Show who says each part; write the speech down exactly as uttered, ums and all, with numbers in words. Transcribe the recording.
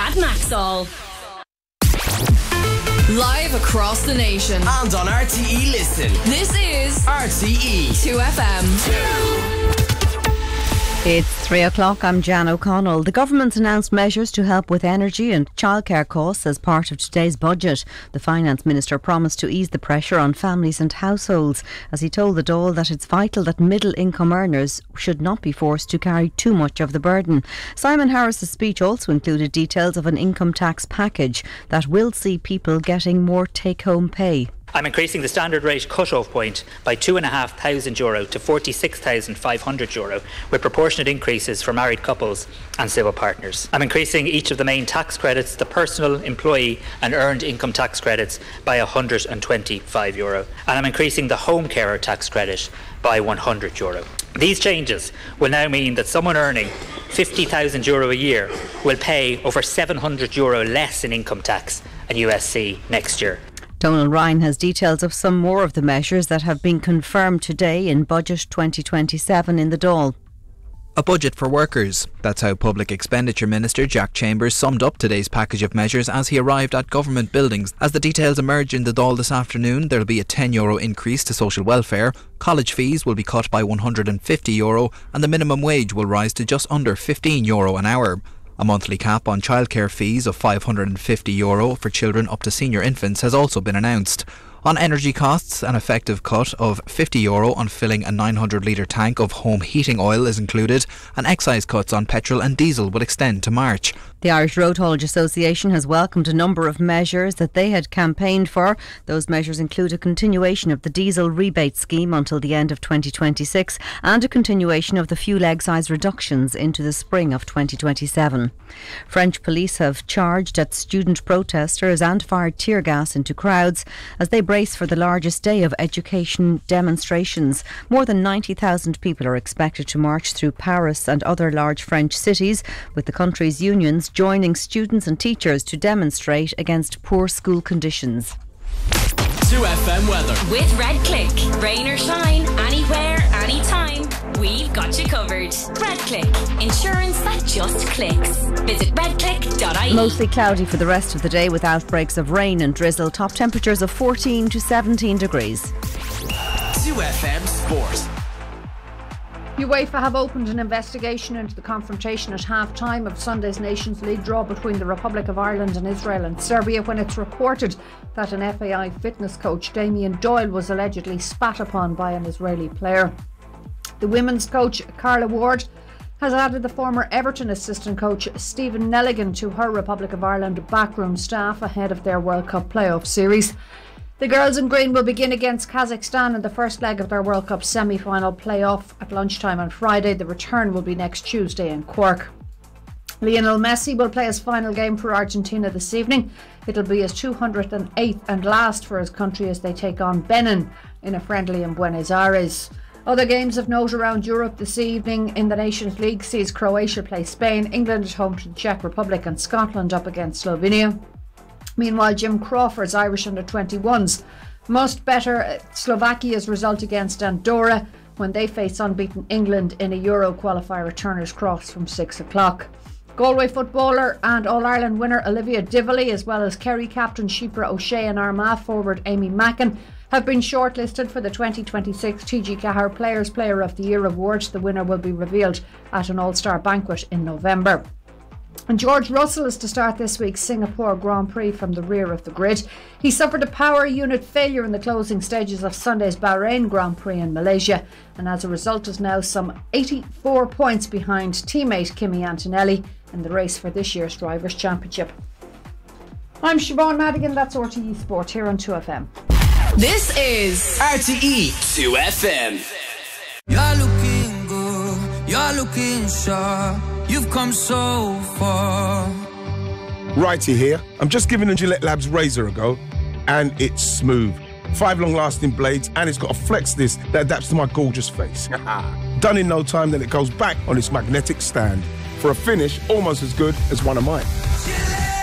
Speaker 1: Matt Maxall. Live across the nation.
Speaker 2: And on R T E Listen.
Speaker 1: This is
Speaker 2: R T E
Speaker 1: two F M.
Speaker 3: It's three o'clock. I'm Jan O'Connell. The government's announced measures to help with energy and childcare costs as part of today's budget. The Finance Minister promised to ease the pressure on families and households, as he told the Dáil that it's vital that middle-income earners should not be forced to carry too much of the burden. Simon Harris's speech also included details of an income tax package that will see people getting more take-home pay.
Speaker 4: I'm increasing the standard rate cut-off point by two thousand five hundred euro to forty-six thousand five hundred euro, with proportionate increases for married couples and civil partners. I'm increasing each of the main tax credits, the personal, employee and earned income tax credits, by one hundred twenty-five euro. And I'm increasing the home carer tax credit by one hundred euro. These changes will now mean that someone earning fifty thousand euro a year will pay over seven hundred euro less in income tax and U S C next year.
Speaker 3: Donal Ryan has details of some more of the measures that have been confirmed today in Budget twenty twenty-seven in the Dáil.
Speaker 5: A budget for workers. That's how Public Expenditure Minister Jack Chambers summed up today's package of measures as he arrived at government buildings. As the details emerge in the Dáil this afternoon, there'll be a ten euro increase to social welfare, college fees will be cut by one hundred fifty euro and the minimum wage will rise to just under fifteen euro an hour. A monthly cap on childcare fees of five hundred fifty euro for children up to senior infants has also been announced. On energy costs, an effective cut of fifty euro on filling a nine hundred litre tank of home heating oil is included, and excise cuts on petrol and diesel will extend to March.
Speaker 3: The Irish Road Haulage Association has welcomed a number of measures that they had campaigned for. Those measures include a continuation of the diesel rebate scheme until the end of twenty twenty-six and a continuation of the fuel excise reductions into the spring of twenty twenty-seven. French police have charged at student protesters and fired tear gas into crowds as they brace for the largest day of education demonstrations. More than ninety thousand people are expected to march through Paris and other large French cities, with the country's unions joining students and teachers to demonstrate against poor school conditions.
Speaker 2: two F M weather.
Speaker 1: With Red Click. Rain or shine, anywhere, anytime. We've got you covered. Red Click. Insurance that just clicks. Visit red click dot I E.
Speaker 3: Mostly cloudy for the rest of the day with outbreaks of rain and drizzle. Top temperatures of fourteen to seventeen degrees.
Speaker 2: two F M Sport.
Speaker 6: UEFA have opened an investigation into the confrontation at half-time of Sunday's Nations League draw between the Republic of Ireland and Israel and Serbia, when it's reported that an F A I fitness coach, Damien Doyle, was allegedly spat upon by an Israeli player. The women's coach, Carla Ward, has added the former Everton assistant coach Stephen Nelligan to her Republic of Ireland backroom staff ahead of their World Cup playoff series. The girls in green will begin against Kazakhstan in the first leg of their World Cup semi-final playoff at lunchtime on Friday. The return will be next Tuesday in Cork. Lionel Messi will play his final game for Argentina this evening. It'll be his two hundred eighth and last for his country as they take on Benin in a friendly in Buenos Aires. Other games of note around Europe this evening in the Nations League sees Croatia play Spain, England at home to the Czech Republic and Scotland up against Slovenia. Meanwhile, Jim Crawford's Irish under twenty-ones must better Slovakia's result against Andorra when they face unbeaten England in a Euro qualifier Turner's Cross from six o'clock. Galway footballer and All-Ireland winner Olivia Dively, as well as Kerry captain Shipra O'Shea and Armagh forward Amy Mackin, have been shortlisted for the twenty twenty-six T G Cahir Players Player of the Year award. The winner will be revealed at an All-Star banquet in November. And George Russell is to start this week's Singapore Grand Prix from the rear of the grid. He suffered a power unit failure in the closing stages of Sunday's Bahrain Grand Prix in Malaysia, and as a result is now some eighty-four points behind teammate Kimi Antonelli in the race for this year's Drivers' Championship. I'm Siobhan Madigan, that's R T E Sport here on two F M.
Speaker 1: This is
Speaker 2: R T E two F M.
Speaker 7: You're looking good, you're looking sharp. You've come so far.
Speaker 8: Righty here. I'm just giving the Gillette Labs razor a go, and it's smooth. Five long-lasting blades, and it's got a flex disc that adapts to my gorgeous face. Done in no time, then it goes back on its magnetic stand for a finish almost as good as one of mine.